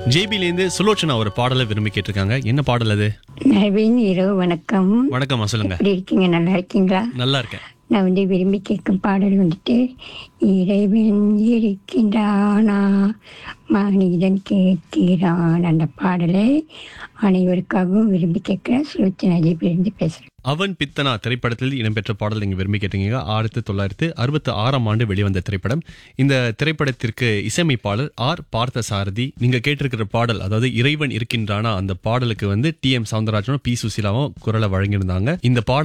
ஜேபிலேருந்து சுலோச்சனா ஒரு பாடலை விரும்பி கேட்டிருக்காங்க. என்ன பாடல் அது? நவீன், இரவு வணக்கம். வணக்கம்மா, சொல்லுங்க. எப்படி இருக்கீங்க? நல்லா இருக்கீங்களா? நல்லா இருக்கேன். நான் விரும்பி கேட்கும் பாடல் இறைவன் இருக்கின்றானா மனிதன் கேட்கிறான். அந்த பாடலை அனைவருக்காகவும் விரும்பி கேட்கிறேன். சுலோச்சனா ஜேபிலிருந்து பேசுறேன். அவன் பித்தனா திரைப்படத்தில் இடம்பெற்ற பாடல் நீங்க விரும்பி கேட்டீங்க. 1966 வெளிவந்த திரைப்படம். இந்த திரைப்படத்திற்கு இசையமைப்பாளர் ஆர் பார்த்த சாரதி. நீங்க கேட்டிருக்கிற பாடல், அதாவது இறைவன் இருக்கின்றானா, அந்த பாடலுக்கு TM சவுந்தரராஜனும் பி சுசீலாவும் குரலை வழங்கியிருந்தாங்க. இந்த பாடல்